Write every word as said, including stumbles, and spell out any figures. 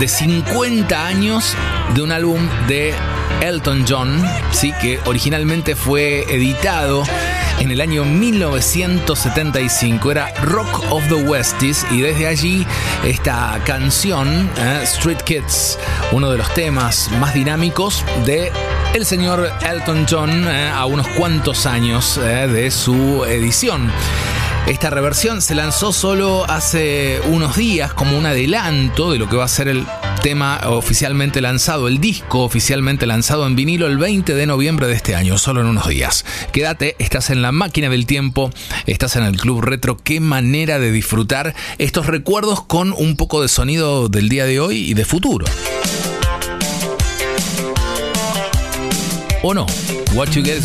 de cincuenta años de un álbum de Elton John, sí, que originalmente fue editado en el año mil novecientos setenta y cinco. Era Rock of the Westies, y desde allí esta canción, eh, Street Kids, uno de los temas más dinámicos de el señor Elton John, eh, a unos cuantos años eh, de su edición. Esta reversión se lanzó solo hace unos días como un adelanto de lo que va a ser el tema oficialmente lanzado, el disco oficialmente lanzado en vinilo el veinte de noviembre de este año, solo en unos días. Quédate, estás en la máquina del tiempo, estás en el Club Retro. Qué manera de disfrutar estos recuerdos con un poco de sonido del día de hoy y de futuro. ¿O no? What you get